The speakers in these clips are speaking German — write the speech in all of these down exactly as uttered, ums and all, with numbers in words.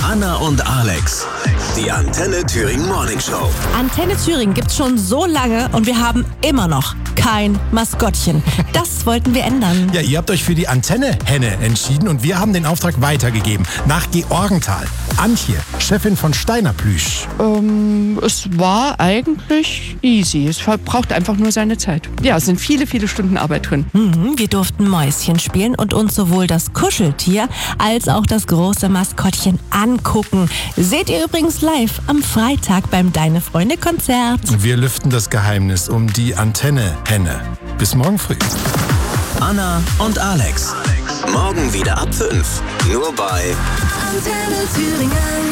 Anna und Alex, die Antenne Thüringen Morning Show. Antenne Thüringen gibt's schon so lange und wir haben immer noch kein Maskottchen. Das wollten wir ändern. Ja, ihr habt euch für die Antenne-Henne entschieden und wir haben den Auftrag weitergegeben. Nach Georgenthal. Antje, Chefin von Steiner Plüsch. Ähm, es war eigentlich easy. Es braucht einfach nur seine Zeit. Ja, es sind viele, viele Stunden Arbeit drin. Mhm, wir durften Mäuschen spielen und uns sowohl das Kuscheltier als auch das große Maskottchen angucken. Seht ihr übrigens live am Freitag beim Deine Freunde Konzert. Wir lüften das Geheimnis um die Antenne-Henne. Bis morgen früh. Anna und Alex. Morgen wieder ab fünf. Nur bei Antenne Thüringen.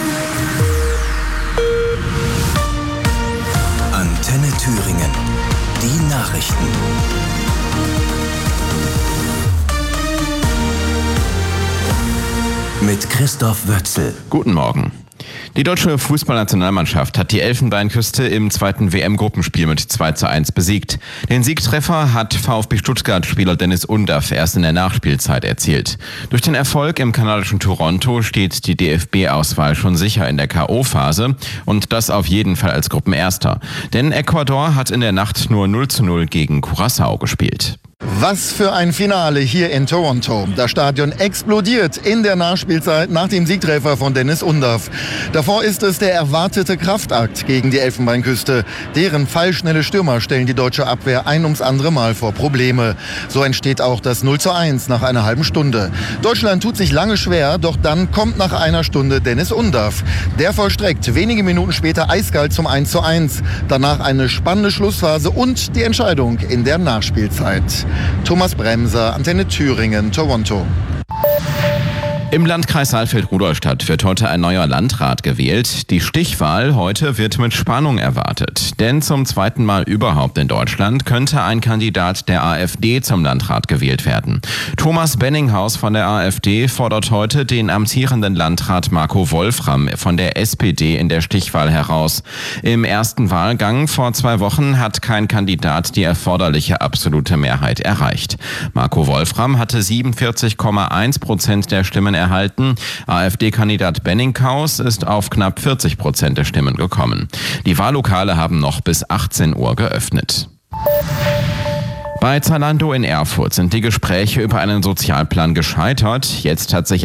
Antenne Thüringen. Die Nachrichten. Mit Christoph Wötzel. Guten Morgen. Die deutsche Fußballnationalmannschaft hat die Elfenbeinküste im zweiten W M-Gruppenspiel mit zwei zu eins besiegt. Den Siegtreffer hat VfB Stuttgart-Spieler Dennis Undaff erst in der Nachspielzeit erzielt. Durch den Erfolg im kanadischen Toronto steht die D F B-Auswahl schon sicher in der K O-Phase und das auf jeden Fall als Gruppenerster. Denn Ecuador hat in der Nacht nur null zu null gegen Curaçao gespielt. Was für ein Finale hier in Toronto. Das Stadion explodiert in der Nachspielzeit nach dem Siegtreffer von Dennis Undaff. Davor ist es der erwartete Kraftakt gegen die Elfenbeinküste. Deren fallschnelle Stürmer stellen die deutsche Abwehr ein ums andere Mal vor Probleme. So entsteht auch das null zu eins nach einer halben Stunde. Deutschland tut sich lange schwer, doch dann kommt nach einer Stunde Dennis Undaff. Der vollstreckt wenige Minuten später eiskalt zum eins zu eins. Danach eine spannende Schlussphase und die Entscheidung in der Nachspielzeit. Thomas Bremser, Antenne Thüringen, Toronto. Im Landkreis Saalfeld-Rudolstadt wird heute ein neuer Landrat gewählt. Die Stichwahl heute wird mit Spannung erwartet. Denn zum zweiten Mal überhaupt in Deutschland könnte ein Kandidat der AfD zum Landrat gewählt werden. Thomas Benninghaus von der AfD fordert heute den amtierenden Landrat Marco Wolfram von der S P D in der Stichwahl heraus. Im ersten Wahlgang vor zwei Wochen hat kein Kandidat die erforderliche absolute Mehrheit erreicht. Marco Wolfram hatte siebenundvierzig Komma eins Prozent der Stimmen erhalten. AfD-Kandidat Benninghaus ist auf knapp vierzig Prozent der Stimmen gekommen. Die Wahllokale haben noch bis achtzehn Uhr geöffnet. Bei Zalando in Erfurt sind die Gespräche über einen Sozialplan gescheitert. Jetzt hat sich